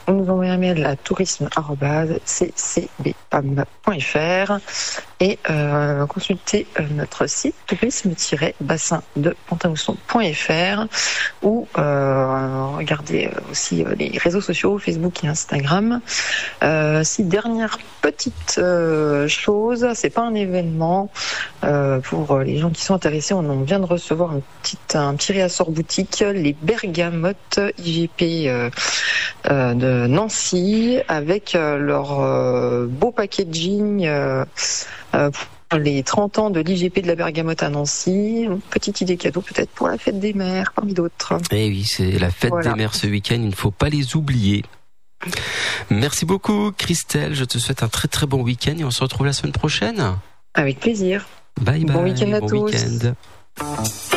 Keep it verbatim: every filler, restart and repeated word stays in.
vous nous envoyez un mail à tourisme arobase c c b p a m point f r et euh, consultez euh, notre site tourisme tiret bassin de pont-à-mousson point f r ou euh, regardez aussi euh, les réseaux sociaux Facebook et Instagram. Euh, si dernière petite euh, chose, c'est pas un événement euh, pour les gens qui sont intéressés, on, on vient de recevoir un petit, un petit réassort boutique, les Bergamotes I G P euh, euh, de Nancy, avec euh, leur euh, beau packaging euh, euh, pour les trente ans de l'I G P de la Bergamote à Nancy. Une petite idée cadeau peut-être pour la fête des mères, parmi d'autres. Eh oui, c'est la fête voilà. des mères ce week-end, il ne faut pas les oublier. Merci beaucoup Christelle, je te souhaite un très très bon week-end et on se retrouve la semaine prochaine. Avec plaisir. Bye bye. Bon week-end à bon tous. Week-end.